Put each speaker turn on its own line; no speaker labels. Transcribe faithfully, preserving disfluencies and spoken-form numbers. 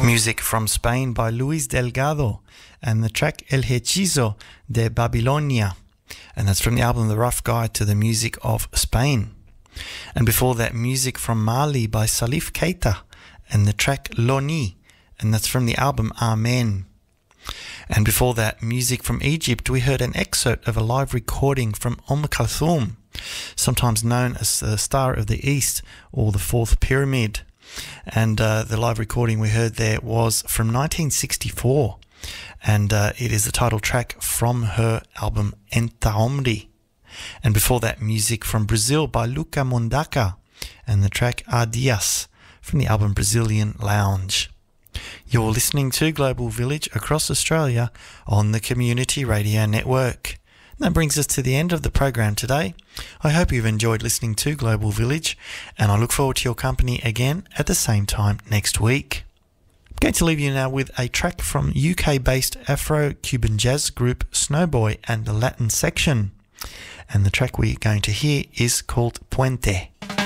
Music from Spain by Luis Delgado and the track El Hechizo de Babilonia, and that's from the album The Rough Guide to the Music of Spain. And before that, music from Mali by Salif Keita and the track Loni, and that's from the album Amen. And before that, music from Egypt, we heard an excerpt of a live recording from Umm Kulthum, sometimes known as the Star of the East or the Fourth Pyramid. And uh, the live recording we heard there was from nineteen sixty-four, and uh, it is the title track from her album Enta Omri. And before that, music from Brazil by Luca Mondaka and the track Adias from the album Brazilian Lounge. You're listening to Global Village across Australia on the Community Radio Network. And that brings us to the end of the program today. I hope you've enjoyed listening to Global Village, and I look forward to your company again at the same time next week. I'm going to leave you now with a track from U K-based Afro-Cuban jazz group Snowboy and the Latin Section. And the track we're going to hear is called Puente.